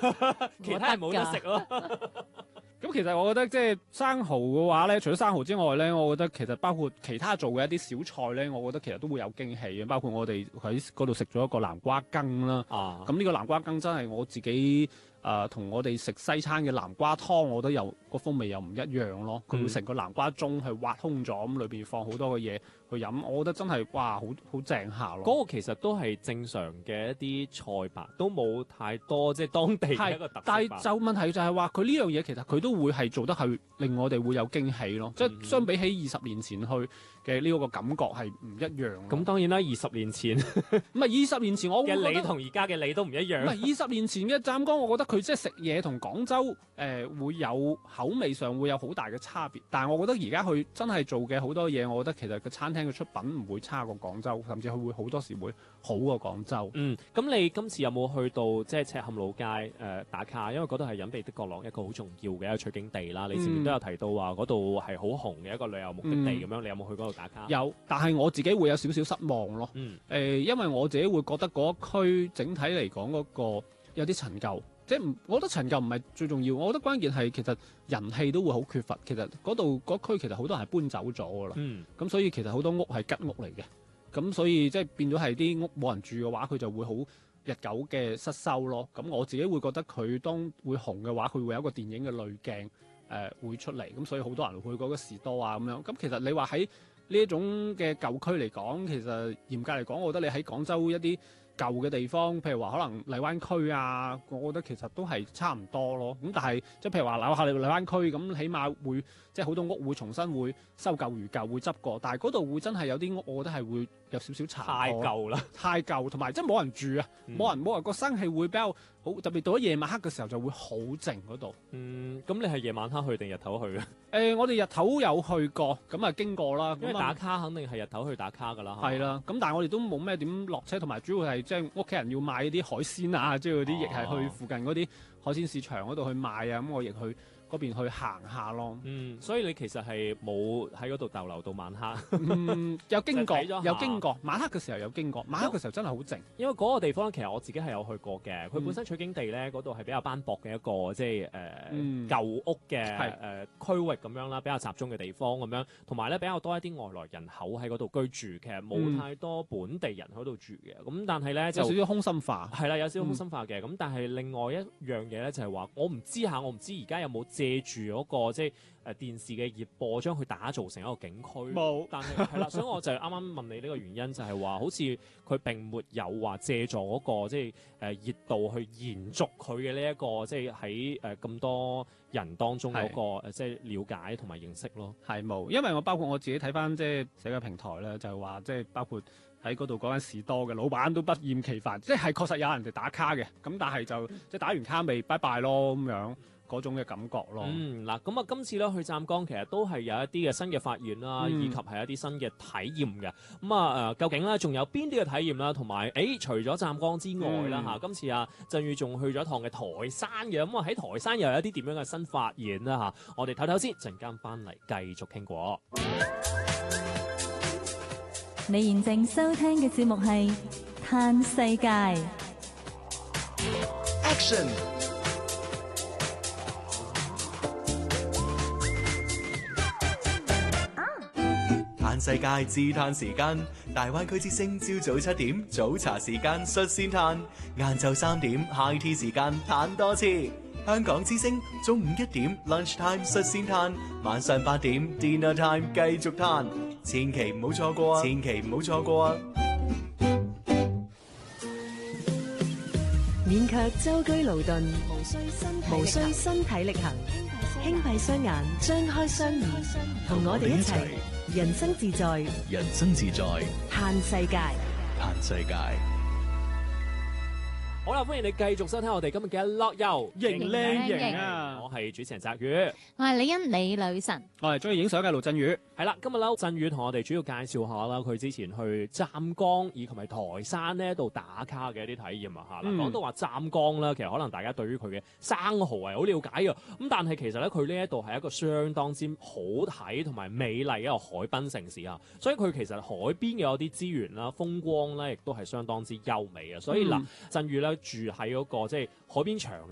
其他人冇得食咯。 咁其實我覺得即係生蠔嘅話咧，除咗生蠔之外咧，我覺得其實包括其他做嘅一啲小菜咧，我覺得其實都會有驚喜嘅。包括我哋喺嗰度食咗一個南瓜羹啦，咁呢個南瓜羹真係我自己同我哋食西餐嘅南瓜湯，我覺得有個風味又唔一樣咯。佢會成個南瓜盅係挖空咗，咁裏邊放好多嘅嘢去飲，我覺得真係哇好正下咯。 嗰個其實都係正常嘅一啲菜吧，都冇太多即係當地嘅一個特色吧。 但係就問題就係話佢呢樣嘢其實佢都會係做得係令我哋會有驚喜咯。即係相比起20年前去嘅呢個感覺係唔一樣。 咁當然啦，20年前唔係20年前我會覺得嘅你同而家嘅你都唔一樣。 唔係20年前嘅湛江，我覺得佢即係食嘢同廣州會有口味上會有好大嘅差別。但係我覺得而家佢真係做嘅好多嘢，我覺得其實個餐廳嘅出品唔會差過廣州，甚至佢會好多時會好過廣州。 咁你今次有冇去到即係赤坎老街打卡？因為嗰度係隱秘的角落一個好重要嘅一個取景地啦。你前面都有提到話嗰度係好紅嘅一個旅遊目的地咁樣，你有冇去嗰度打卡？ 有，但係我自己會有少少失望咯。因為我自己會覺得嗰區整體嚟講嗰個有啲陳舊。即係我覺得陳舊唔係最重要，我覺得關鍵係其實人氣都會好缺乏。其實嗰度嗰區其實好多人係搬走咗噶啦，咁所以其實好多屋係吉屋嚟嘅，咁所以即係變咗係啲屋冇人住嘅話，佢就會好日久嘅失修咯。咁我自己會覺得佢當會紅嘅話，佢會有一個電影嘅濾鏡會出嚟，咁所以好多人會去嗰個士多啊咁樣。咁其實你話喺呢一種嘅舊區嚟講，其實嚴格嚟講，我覺得你喺廣州一啲舊嘅地方，譬如話可能荔灣區啊，我覺得其實都係差唔多咯。咁但係即係譬如話樓下荔灣區咁，起碼會即係好多屋會重新會修舊如舊，會執過。但係嗰度會真係有啲屋，我覺得係會有少少殘破。 太舊啦， 太舊，同埋即係冇人住啊，冇人個生氣會比較好，特別到咗夜晚黑嘅時候就會好靜嗰度。 咁你係夜晚黑去定日頭去啊？ 我哋日頭有去過，咁啊經過啦。 因為打卡肯定係日頭去打卡㗎啦。 係啦，咁但係我哋都冇咩點落車，同埋主要係即係屋企人要買啲海鮮啊，即係嗰啲亦係去附近嗰啲海鮮市場嗰度去買啊，咁我亦去嗰邊去行下咯。 所以你其實係冇喺嗰度逗留到晚黑。 有經過，有經過。晚黑嘅時候有經過，晚黑嘅時候真係好靜。 因為嗰個地方其實我自己係有去過嘅。佢本身取景地咧嗰度係比較斑駁嘅一個即係舊屋嘅區域咁樣啦，比較集中嘅地方咁樣，同埋咧比較多一啲外來人口喺嗰度居住，其實冇太多本地人喺度住嘅。咁但係咧就有少少空心化。 係啦，有少少空心化嘅。咁但係另外一樣嘢咧就係話，我唔知而家有冇借住嗰個即係電視嘅熱播，將佢打造成一個景區。 冇， 但係係啦，所以我就啱啱問你呢個原因，就係話好似佢並沒有話借助嗰個即係熱度去延續佢嘅呢一個即係喺咁多人當中嗰個即係了解同埋認識咯。 係冇，因為我包括我自己睇翻即係社交平台咧，就係話即係包括喺嗰度嗰間士多嘅老闆都不厭其煩，即係確實有人哋打卡嘅，咁但係就即係打完卡未拜拜咯咁樣。嗰種嘅感覺咯。 嗱，咁啊，今次咧去湛江其實都係有一啲嘅新嘅發現啦，以及係一啲新嘅體驗嘅。咁啊，究竟咧仲有邊啲嘅體驗啦？同埋，除咗湛江之外啦嚇，今次啊振宇仲去咗一趟嘅台山嘅。咁啊喺台山又有一啲點樣嘅新發現啦嚇。我哋唞唞先，陣間翻嚟繼續傾過。 你現正收聽嘅節目係《嘆世界》。 Action！嘆世界自嘆時間，大灣區之聲朝早7點早茶時間率先嘆，晏晝3點 high tea 時間嘆多次。香港之聲中午1點 lunch time 率先嘆，晚上8點 dinner time 繼續嘆，千祈唔好錯過啊！千祈唔好錯過啊！ 免卻舟車勞頓，無需身體力行，輕閉雙眼，張開雙耳，同我哋一齊人生自在， 人生自在， 嘆世界， 嘆世界。 好啦，歡迎你繼續收聽我哋今日嘅樂遊型靚型啊！ 我係主持人澤宇， 我係李欣李女神， 我係中意影相嘅盧振宇。 係啦，今日咧振宇同我哋主要介紹下啦，佢之前去湛江以及係台山呢度打卡嘅一啲體驗啊嚇。講到話湛江啦，其實可能大家對於佢嘅生蠔係好了解嘅，咁但係其實咧佢呢一度係一個相當之好睇同埋美麗嘅一個海濱城市啊，所以佢其實海邊嘅有啲資源啦、風光咧，亦都係相當之優美啊。所以嗱，振宇咧住喺嗰個即係海邊長